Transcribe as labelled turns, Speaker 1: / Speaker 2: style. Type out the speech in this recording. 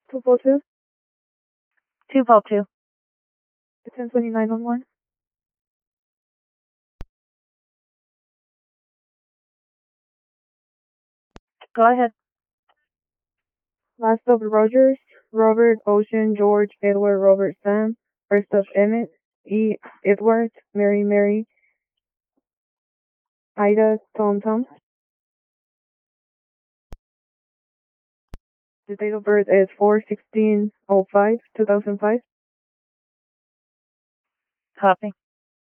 Speaker 1: 242,
Speaker 2: 242.
Speaker 1: 102911.
Speaker 2: Go ahead.
Speaker 1: Last of Rogers, Robert, Ocean, George, Edward, Robert, Sam. First of Emmett, E. Edward, Mary, Mary, Ida, Tom, Tom. The date of birth is 4/16/05, 2005.
Speaker 2: Copy.